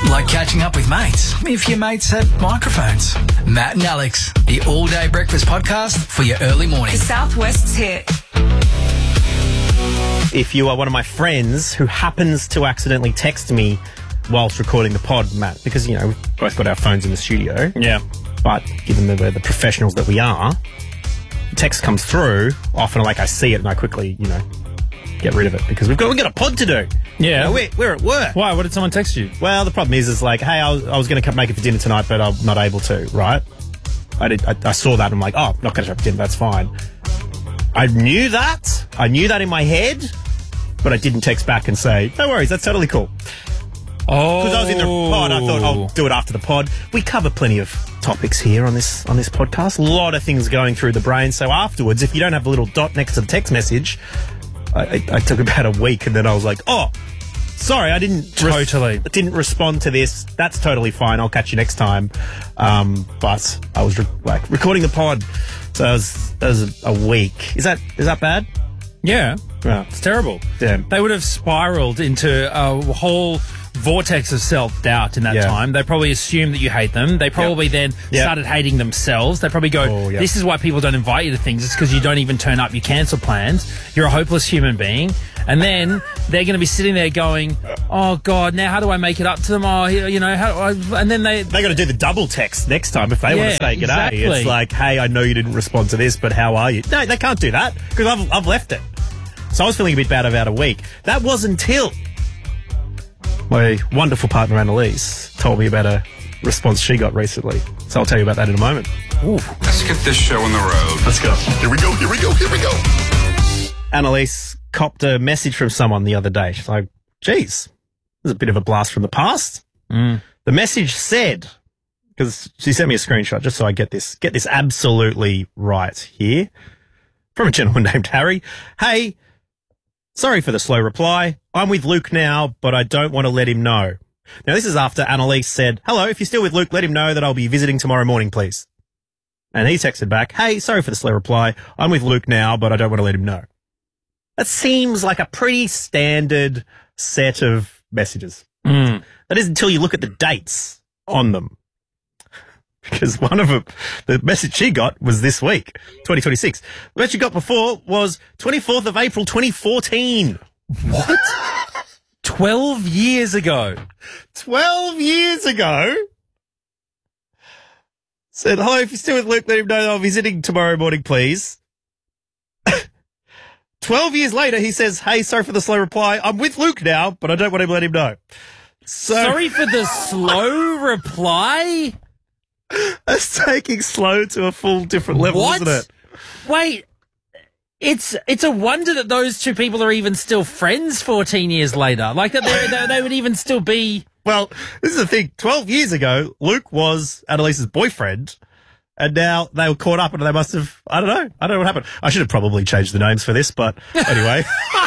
Like catching up with mates, if your mates had microphones. Matt and Alex, the all-day breakfast podcast for your early morning. The Southwest's hit. If you are one of my friends who happens to accidentally text me whilst recording the pod, Matt, because, you know, we've both got our phones in the studio. Yeah. But given that we're the professionals that we are, the text comes through, often like I see it and I quickly, you know, get rid of it because we've got a pod to do. Yeah. You know, we're at work. Why? What did someone text you? Well, the problem is like, hey, I was going to make it for dinner tonight, but I'm not able to, right? I saw that and I'm like, oh, not going to have dinner, that's fine. I knew that in my head, but I didn't text back and say, no worries, that's totally cool. Oh. Because I was in the pod, I thought I'll do it after the pod. We cover plenty of topics here on this podcast. A lot of things going through the brain. So afterwards, if you don't have a little dot next to the text message, I took about a week and then I was like, oh, sorry, I didn't didn't respond to this. That's totally fine. I'll catch you next time. But I was recording the pod, so that was a week. Is that bad? Yeah. Yeah. It's terrible. Damn. They would have spiraled into a whole vortex of self-doubt in that time. They probably assume that you hate them. They probably then started hating themselves. They probably go, this is why people don't invite you to things. It's because you don't even turn up. You cancel plans. You're a hopeless human being. And then they're going to be sitting there going, oh, God, now how do I make it up to them? Oh, you know, how do I... And then they got to do the double text next time if they want to say g'day. Exactly. It's like, hey, I know you didn't respond to this, but how are you? No, they can't do that because I've left it. So I was feeling a bit bad about a week. That was until my wonderful partner Annalise told me about a response she got recently. So I'll tell you about that in a moment. Ooh. Let's get this show on the road. Let's go. Here we go. Annalise copped a message from someone the other day. She's like, geez, this is a bit of a blast from the past. The message said, because she sent me a screenshot just so I get this absolutely right here, from a gentleman named Harry. Hey, sorry for the slow reply. I'm with Luke now, but I don't want to let him know. Now, this is after Annalise said, hello, if you're still with Luke, let him know that I'll be visiting tomorrow morning, please. And he texted back, hey, sorry for the slow reply. I'm with Luke now, but I don't want to let him know. That seems like a pretty standard set of messages. That is until you look at the dates on them. Because one of them, the message she got was this week, 2026. The message she got before was 24th of April, 2014. What? 12 years ago. 12 years ago? Said, hello, if you're still with Luke, let him know that I'll be visiting tomorrow morning, please. 12 years later, he says, hey, sorry for the slow reply. I'm with Luke now, but I don't want to let him know. Sorry for the slow reply? That's taking slow to a full different level, isn't it? Wait, it's a wonder that those two people are even still friends 14 years later. Like that they would even still be... Well, this is the thing. 12 years ago, Luke was Annalise's boyfriend, and now they were caught up and they must have... I don't know what happened. I should have probably changed the names for this, but anyway.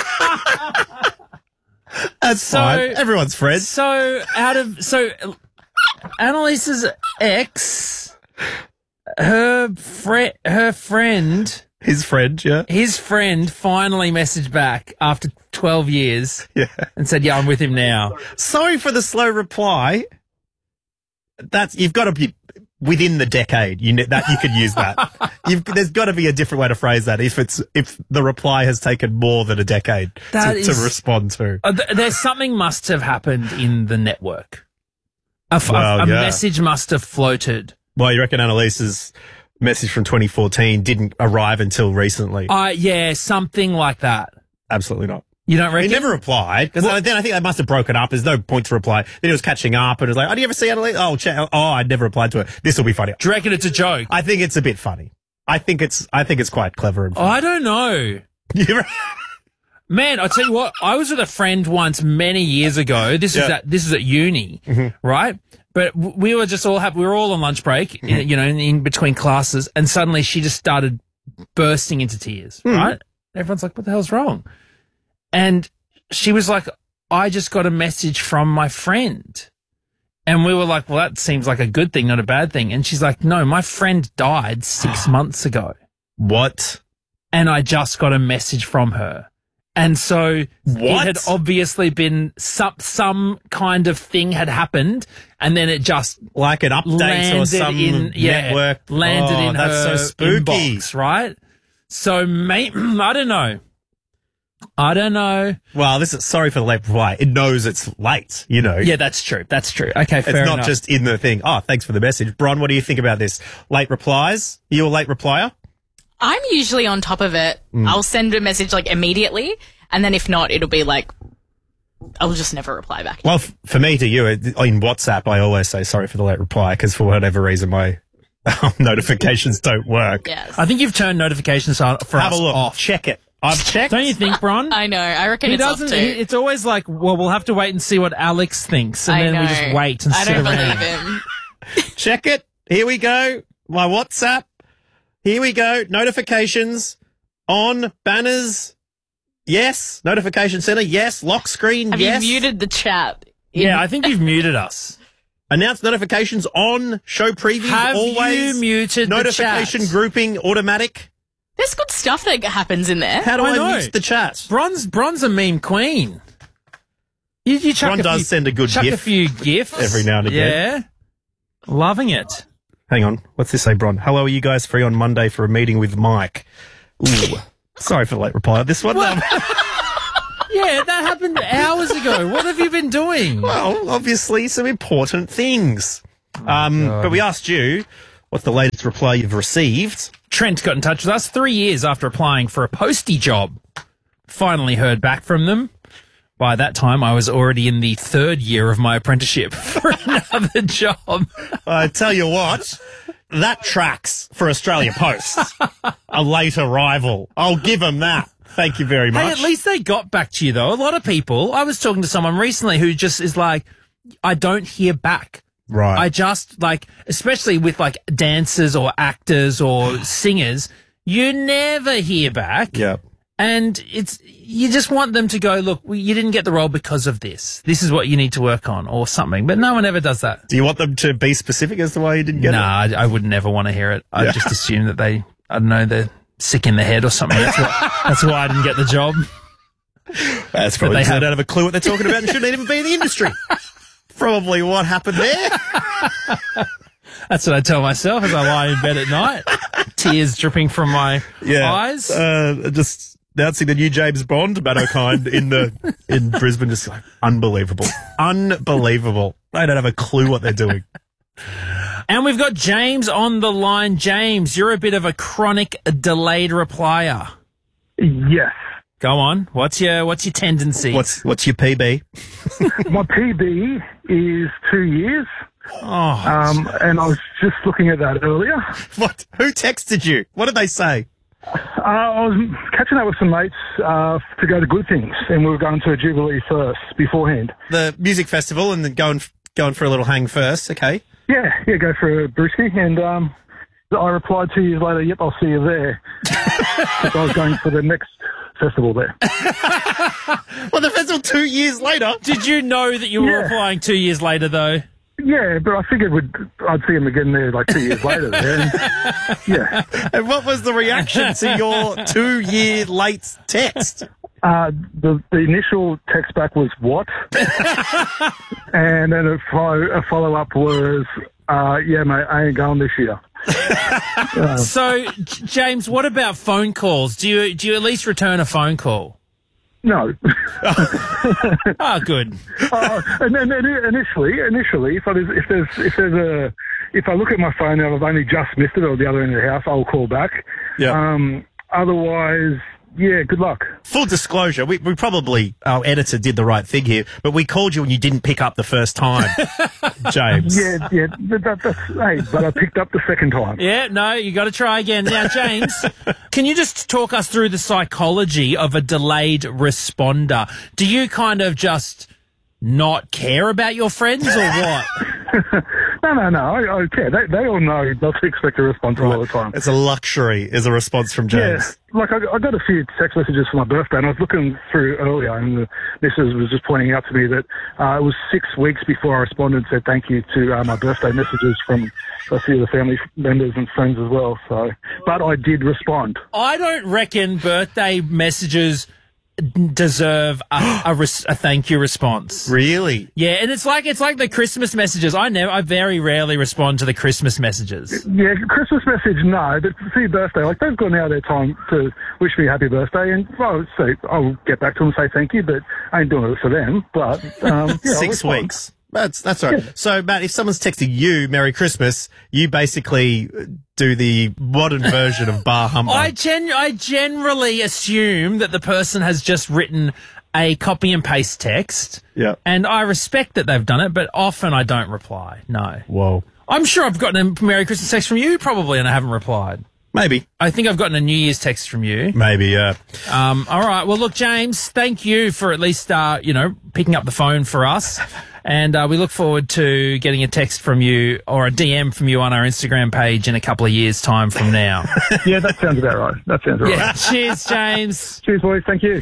That's fine. Everyone's friends. So Annalise's ex, her friend... His friend, yeah. His friend finally messaged back after 12 years and said, yeah, I'm with him now. Sorry for the slow reply. You've got to be within the decade. You could use that. There's got to be a different way to phrase that if the reply has taken more than a decade to respond to. Something must have happened in the network. A message must have floated. Well, you reckon Annalise's message from 2014 didn't arrive until recently? Yeah, something like that. Absolutely not. You don't reckon? He never replied, because then I think they must have broken up. There's no point to reply. Then he was catching up and was like, oh, do you ever see Annalise? I never replied to it. This will be funny. Do you reckon it's a joke? I think it's a bit funny. I think it's quite clever and funny. I don't know. Man, I tell you what, I was with a friend once many years ago. This is at uni, right? But we were just all happy. We were all on lunch break, in between classes, and suddenly she just started bursting into tears, right? Everyone's like, what the hell's wrong? And she was like, I just got a message from my friend. And we were like, well, that seems like a good thing, not a bad thing. And she's like, no, my friend died 6 months ago. What? And I just got a message from her. And so What? it had obviously been some kind of thing had happened, and then it just Like an update or landed some in network. landed in that's her so spooky. inbox, right? So I don't know. Well, sorry for the late reply. It knows it's late, you know. Yeah, that's true. Okay, fair It's not enough. just in the thing. Oh, thanks for the message. Bron, what do you think about this? Late replies? You a late replier? I'm usually on top of it. I'll send a message like immediately, and then if not, it'll be like I'll just never reply back. Well, for me to you, in WhatsApp, I always say sorry for the late reply because for whatever reason my notifications don't work. Yes. I think you've turned notifications for Have us a look. off. Check it. I've checked. Don't you think, Bron? I know. I reckon He it's off doesn't. too. It's always like, well, we'll have to wait and see what Alex thinks, and I then know. we just wait and I sit don't around. believe him. Check it. Here we go. My WhatsApp. Here we go. Notifications on. Banners. Yes. Notification center. Yes. Lock screen. Have yes. you muted the chat? Yeah, I think you've muted us. Announce notifications on. Show previews. Have always. you muted Notification the chat? grouping automatic. There's good stuff that happens in there. How do I I, know. mute the chat? Bron's a meme queen. You chuck Bron a does few, send a good chuck gif a few gifs every now and again. Yeah, loving it. Hang on. What's this say, Bron? Hello, are you guys free on Monday for a meeting with Mike? Ooh. Sorry for the late reply. This one. Yeah, that happened hours ago. What have you been doing? Well, obviously some important things. But we asked you, what's the latest reply you've received? Trent got in touch with us 3 years after applying for a postie job. Finally heard back from them. By that time, I was already in the third year of my apprenticeship for another job. I tell you what, that tracks for Australia Post. A late arrival. I'll give them that. Thank you very much. Hey, at least they got back to you, though. A lot of people, I was talking to someone recently who just is like, I don't hear back. Right. I just, like, especially with, like, dancers or actors or singers, you never hear back. Yeah. And you just want them to go, look, you didn't get the role because of this. This is what you need to work on or something. But no one ever does that. Do you want them to be specific as to why you didn't get Nah, it? I would never want to hear it. I Yeah. just assume that I don't know, they're sick in the head or something. That's why I didn't get the job. That's probably they because they have- don't have a clue what they're talking about and shouldn't even be in the industry. Probably what happened there. That's what I tell myself as I lie in bed at night. Tears dripping from my eyes. Just announcing the new James Bond, Matt O'Kine, in Brisbane. Just like, unbelievable. Unbelievable. They don't have a clue what they're doing. And we've got James on the line. James, you're a bit of a chronic delayed replier. Yes. Go on. What's your tendency? What's your PB? My PB is 2 years. Oh, And I was just looking at that earlier. What? Who texted you? What did they say? I was catching up with some mates to go to Good Things, and we were going to a Jubilee first beforehand. The music festival and then going for a little hang first. Okay. Yeah, go for a brewski, and I replied 2 years later, yep, I'll see you there. Because I was going for the next festival there. Well, the festival 2 years later. did you know that you were Yeah. replying 2 years later, though? Yeah, but I figured I'd see him again there like 2 years later. There. And, yeah. And what was the reaction to your 2 year late text? The initial text back was what? And then a follow-up was, yeah, mate, I ain't going this year. So, James, what about phone calls? Do you at least return a phone call? No. Oh, good. And then initially, if I look at my phone and I've only just missed it or the other end of the house, I'll call back. Yeah. Otherwise, yeah, good luck. Full disclosure, we probably, our editor did the right thing here, but we called you and you didn't pick up the first time, James. Yeah, but I picked up the second time. Yeah, no, you got to try again. Now, James, can you just talk us through the psychology of a delayed responder? Do you kind of just not care about your friends or what? No, I care. They all know not to expect a response all the time. It's a luxury, is a response from James. Yeah, like I got a few text messages for my birthday, and I was looking through earlier, and the missus was just pointing out to me that it was 6 weeks before I responded and said thank you to my birthday messages from a few of the family members and friends as well. So, but I did respond. I don't reckon birthday messages deserve a thank you response. Really? Yeah, and it's like the Christmas messages. I very rarely respond to the Christmas messages. Yeah, Christmas message, no, but for your birthday, like, they've gone out of their time to wish me a happy birthday, and I'll get back to them and say thank you, but I ain't doing it for them. But yeah, 6 weeks. That's all right. Yeah. So, Matt, if someone's texting you Merry Christmas, you basically do the modern version of bar humbug. I generally assume that the person has just written a copy and paste text. Yeah. And I respect that they've done it, but often I don't reply. No. Whoa. I'm sure I've gotten a Merry Christmas text from you probably, and I haven't replied. Maybe. I think I've gotten a New Year's text from you. Maybe, yeah. All right. Well, look, James, thank you for at least, picking up the phone for us. And we look forward to getting a text from you or a DM from you on our Instagram page in a couple of years' time from now. Yeah, that sounds about right. That sounds right. Yeah. Cheers, James. Cheers, boys. Thank you.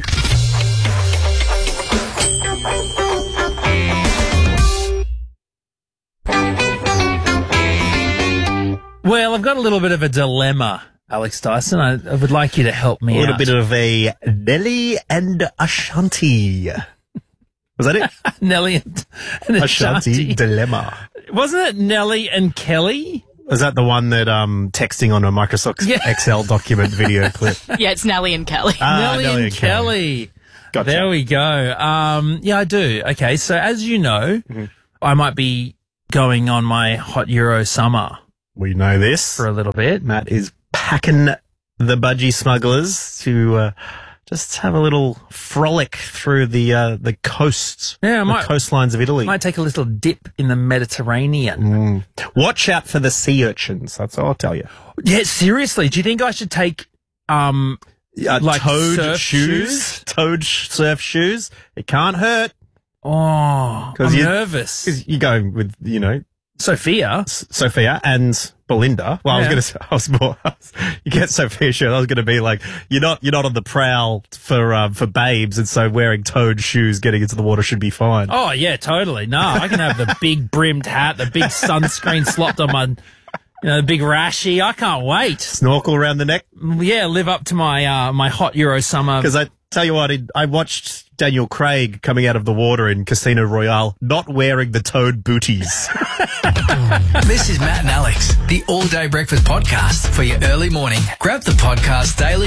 Well, I've got a little bit of a dilemma, Alex Dyson. I would like you to help me out. A little bit of a Nelly and Ashanti. Was that it? Nelly and Ashanti dilemma. Wasn't it Nelly and Kelly? Was that the one that texting on a Microsoft Excel document video clip? Yeah, it's Nelly and Kelly. Nelly and Kelly. Gotcha. There we go. Yeah, I do. Okay, so as you know, I might be going on my hot Euro summer. We know this. For a little bit. Matt is packing the budgie smugglers to just have a little frolic through the coasts, the coastlines of Italy. Might take a little dip in the Mediterranean. Watch out for the sea urchins. That's all I'll tell you. Yeah, seriously. Do you think I should take like toad surf shoes? Toad surf shoes. It can't hurt. Oh, I'm nervous. Because you're going with, Sophia and Belinda. Well, Yeah. I was more. You get Sophia sure. I was going to be like, you're not on the prowl for babes, and so wearing toed shoes getting into the water should be fine. Oh yeah, totally. No, I can have the big brimmed hat, the big sunscreen slopped on my, the big rashy. I can't wait. Snorkel around the neck. Yeah, live up to my my hot Euro summer. Because I tell you what, I watched Daniel Craig coming out of the water in Casino Royale, not wearing the toed booties. This is Matt and Alex, the All Day Breakfast Podcast for your early morning. Grab the podcast daily